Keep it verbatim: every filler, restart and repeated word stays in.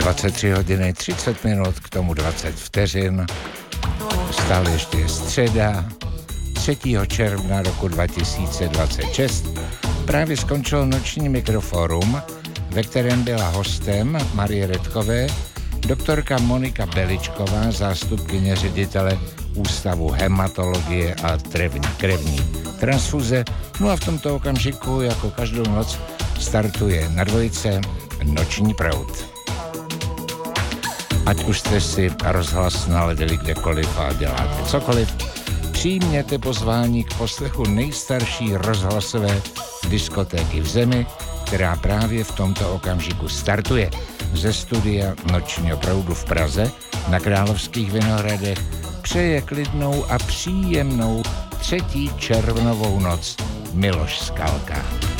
dvacet tři hodiny, třicet minut, k tomu dvacet vteřin. Stále ještě je středa, třetího června roku dva tisíce dvacet šest. Právě skončilo noční mikroforum, ve kterém byla hostem Marie Redkové, doktorka Monika Beličková, zástupkyně ředitele Ústavu hematologie a trevní, krevní transfuze. No a v tomto okamžiku, jako každou noc, startuje na dvojice Noční proud. Ať už jste si rozhlas naladili kdekoliv a děláte cokoliv, přijměte pozvání k poslechu nejstarší rozhlasové diskotéky v zemi, která právě v tomto okamžiku startuje. Ze studia Nočního proudu v Praze na Královských Vinohradech přeje klidnou a příjemnou třetí červnovou noc Miloš Skalka.